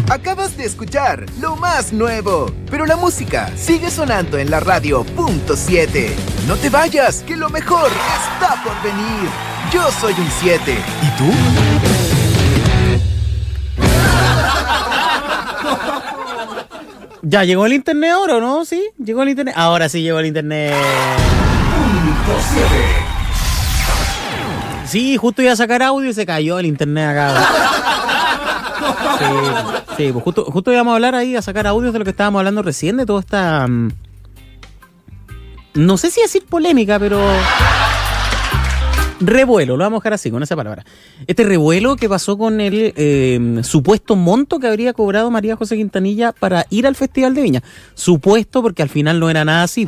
Acabas de escuchar lo más nuevo, pero la música sigue sonando en la radio .7. No te vayas, que lo mejor está por venir. Yo soy un 7. ¿Y tú? ¿Ya llegó el internet ahora o no? ¿Sí? ¿Llegó el internet? Ahora sí llegó el internet. Sí, justo iba a sacar audio y se cayó el internet acá. Sí, pues justo íbamos a hablar ahí, a sacar audios de lo que estábamos hablando recién, de toda esta... no sé si decir polémica, pero... revuelo, lo vamos a dejar así, con esa palabra. Este revuelo que pasó con el supuesto monto que habría cobrado María José Quintanilla para ir al Festival de Viña. Supuesto, porque al final no era nada así.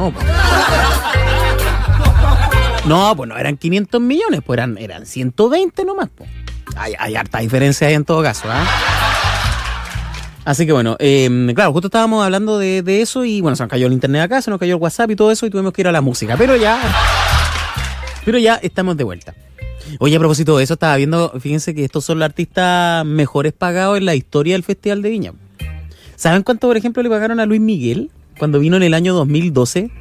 No, pues no eran 500 millones, pues eran 120 nomás. Pues. Hay harta diferencia ahí en todo caso, ¿eh? Así que bueno, claro, justo estábamos hablando de eso y bueno, se nos cayó el internet acá, se nos cayó el WhatsApp y todo eso y tuvimos que ir a la música, pero ya estamos de vuelta. Oye, a propósito de eso, estaba viendo, fíjense que estos son los artistas mejores pagados en la historia del Festival de Viña. ¿Saben cuánto, por ejemplo, le pagaron a Luis Miguel cuando vino en el año 2012?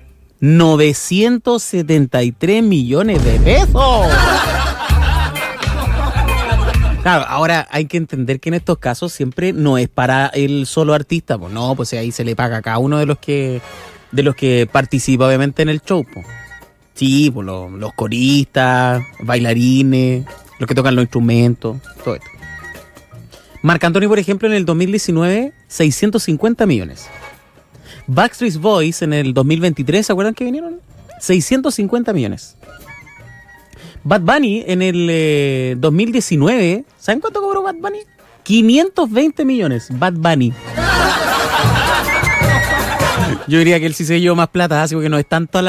973 millones de pesos. Claro, ahora hay que entender que en estos casos siempre no es para el solo artista, pues no, pues ahí se le paga a cada uno de los que participa obviamente en el show, pues. Sí, pues los coristas, bailarines, los que tocan los instrumentos, todo esto. Marc Anthony, por ejemplo, en el 2019, 650 millones. Backstreet Boys en el 2023, ¿se acuerdan que vinieron? 650 millones. Bad Bunny en el 2019, ¿saben cuánto cobró Bad Bunny? 520 millones, Bad Bunny. Yo diría que él sí se llevó más plata, así que no es tanto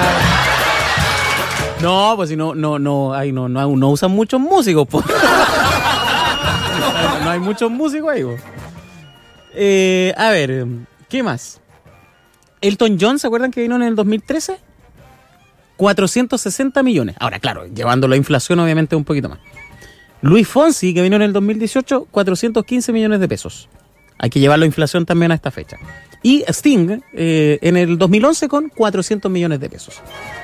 No, pues si no usan muchos músicos, pues. No hay muchos músicos ahí, pues. A ver, ¿qué más? Elton John, ¿se acuerdan que vino en el 2013? 460 millones. Ahora, claro, llevando la inflación obviamente un poquito más. Luis Fonsi, que vino en el 2018, 415 millones de pesos. Hay que llevar la inflación también a esta fecha. Y Sting, en el 2011, con 400 millones de pesos.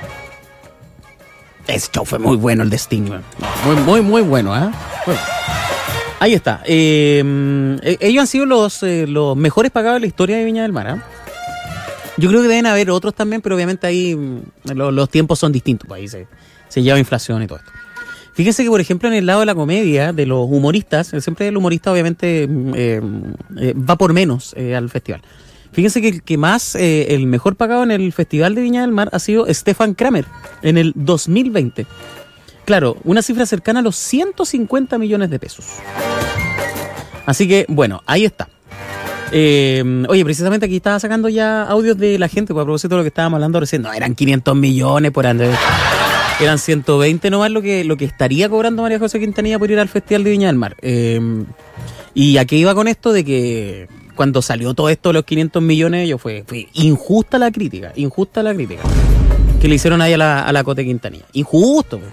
Ese show fue muy bueno, el de Sting. Muy bueno, ¿eh? Bueno, ahí está. Ellos han sido los mejores pagados de la historia de Viña del Mar, ¿eh? Yo creo que deben haber otros también, pero obviamente ahí los tiempos son distintos. Pues ahí se lleva inflación y todo esto. Fíjense que, por ejemplo, en el lado de la comedia, de los humoristas, siempre el humorista obviamente va por menos al festival. Fíjense que el que más, el mejor pagado en el Festival de Viña del Mar ha sido Stefan Kramer en el 2020. Claro, una cifra cercana a los 150 millones de pesos. Así que, bueno, ahí está. Oye, precisamente aquí estaba sacando ya audios de la gente, pues a propósito de lo que estábamos hablando recién. No, eran 500 millones por año. Eran 120 nomás lo que estaría cobrando María José Quintanilla por ir al Festival de Viña del Mar. Y a qué iba con esto de que cuando salió todo esto de los 500 millones, fue injusta la crítica que le hicieron ahí a la Cote Quintanilla. Injusto.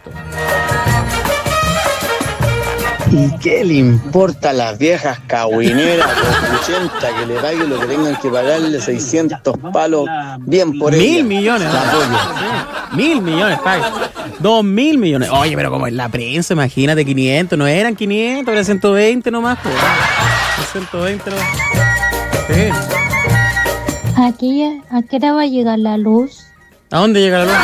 ¿Y qué le importa a las viejas cahuineras con 80 que le paguen lo que tengan que pagarle 600 palos? Bien por ella. 1.000 millones. Sí. 1.000 millones, pague. 2.000 millones. Oye, pero como en la prensa, imagínate, 500. No eran 500, eran 120 nomás. Pues. 120 nomás. Sí. ¿A qué hora va a llegar la luz? ¿A dónde llega la luz?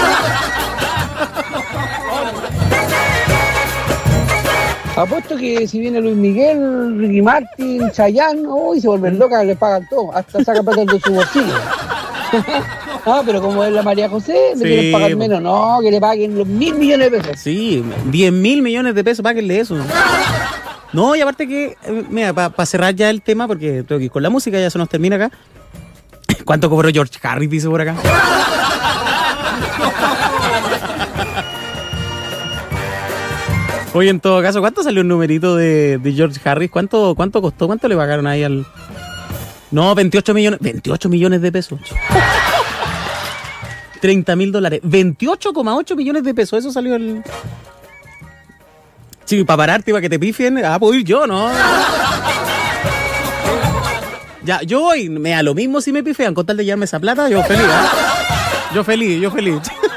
Apuesto que si viene Luis Miguel, Ricky Martin, Chayanne, se vuelven locas, le pagan todo, hasta saca plata de su bolsillo. Pero como es la María José, le quieren pagar menos, no, que le paguen los 1.000 millones de pesos. Sí, 10.000 millones de pesos, páguenle eso. No, y aparte que, mira, para cerrar ya el tema, porque tengo que ir con la música, ya se nos termina acá. ¿Cuánto cobró George Harris, dice por acá? Oye, en todo caso, ¿cuánto salió el numerito de George Harris? ¿Cuánto costó? ¿Cuánto le pagaron ahí al...? No, 28 millones. 28 millones de pesos. $30,000. 28,8 millones de pesos. Eso salió el... Sí, para pararte, para que te pifien. Puedo ir yo, ¿no? Ya, yo voy, me da lo mismo si me pifean, con tal de llevarme esa plata, yo feliz, Yo feliz.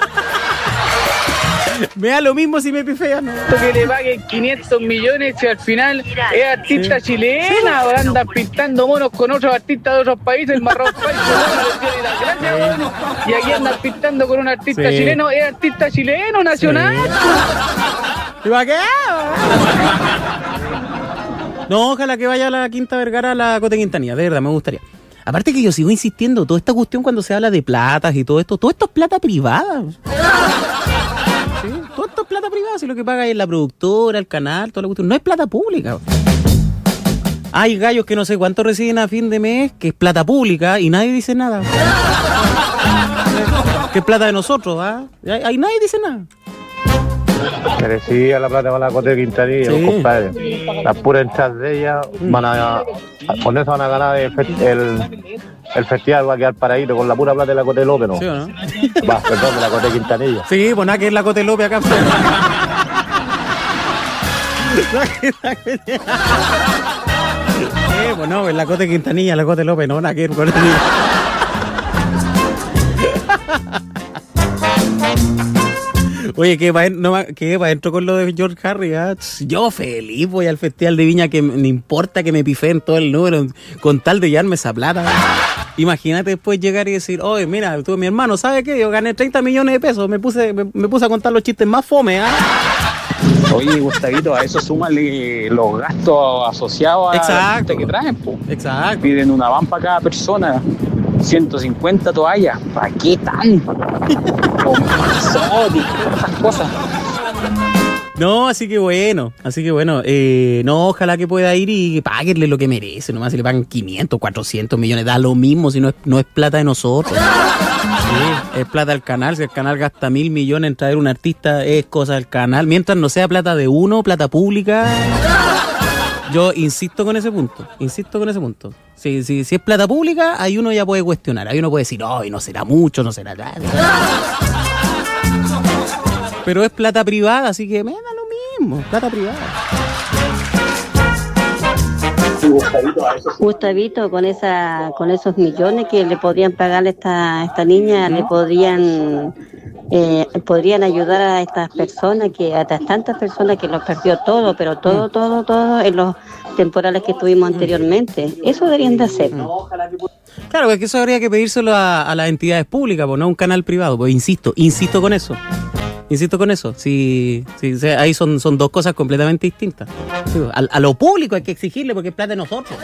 Me da lo mismo si me pifean. Que le paguen 500 millones si al final es artista chilena, o andan pintando monos con otros artistas de otros países, el marrón país, y aquí andan pintando con un artista chileno, es artista chileno, nacional. ¿Y para qué? No, ojalá que vaya a la Quinta Vergara a la Cote Quintanilla, de verdad, me gustaría. Aparte que yo sigo insistiendo, toda esta cuestión cuando se habla de platas y todo esto es plata privada. Sí, todo esto es plata privada, si lo que paga es la productora, el canal, toda la cuestión, no es plata pública. Hay gallos que no sé cuánto reciben a fin de mes, que es plata pública y nadie dice nada. Que es plata de nosotros, Ahí nadie dice nada. Merecía la plata para la Cote de Quintanilla, Sí. compadre. Las puras entradas de ella con eso van a ganar el festival, va a quedar paradito con la pura plata de la Cote de López, ¿no? ¿Sí o no? Perdón, de la Cote de Quintanilla. Sí, pues nada, que es la Cote López acá. Pues no, es la Cote Quintanilla, la Cote López, no, nada que ver con Oye, que va adentro con lo de George Harris, Yo feliz voy al Festival de Viña, que me importa que me pifeen todo el número con tal de llevarme esa plata. Imagínate después llegar y decir, oye, mira, tú, mi hermano, ¿sabes qué? Yo gané 30 millones de pesos, me puse a contar los chistes más fome, Oye, Gustavito, a eso súmale los gastos asociados a la gente que traen, po. Exacto. Piden una van para cada persona, 150 toallas. ¿Para qué tanto? Esas cosas. No, así que bueno, no, ojalá que pueda ir y páguenle lo que merece, nomás si le pagan 500, 400 millones, da lo mismo si no es plata de nosotros. Sí, es plata del canal, si el canal gasta 1.000 millones en traer un artista, es cosa del canal, mientras no sea plata de uno, plata pública. Yo insisto con ese punto. Si es plata pública, ahí uno ya puede cuestionar, ahí uno puede decir, no será mucho, no será nada. Pero es plata privada, así que me da lo mismo, plata privada. Gustavito, con esos millones que le podrían pagar a esta niña, le podrían ayudar a estas personas, a tantas personas que los perdió todo, pero todo en los temporales que tuvimos anteriormente. Eso deberían de hacer. Claro, es que eso habría que pedírselo a las entidades públicas, pues no a un canal privado, pues insisto con eso. Sí, ahí son dos cosas completamente distintas. Sí, a lo público hay que exigirle porque es plata de nosotros.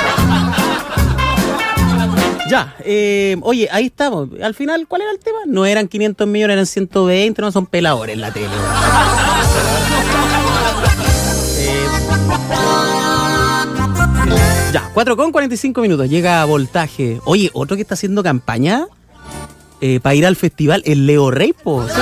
Ya, oye, ahí estamos. Al final, ¿cuál era el tema? No eran 500 millones, eran 120, no son peladores en la tele. Ya, 4:45. Llega Voltaje. Oye, otro que está haciendo campaña para ir al festival, el Leo Rey, po. ¿Sí?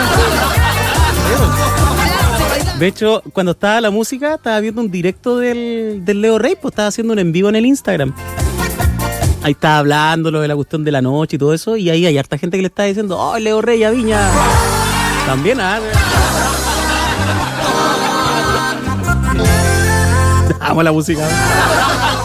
De hecho, cuando estaba la música, estaba viendo un directo del Leo Rey, pues estaba haciendo un en vivo en el Instagram. Ahí estaba hablando lo de la cuestión de la noche y todo eso, y ahí hay harta gente que le está diciendo, ¡oh, Leo Rey a Viña! También, Vamos a la música.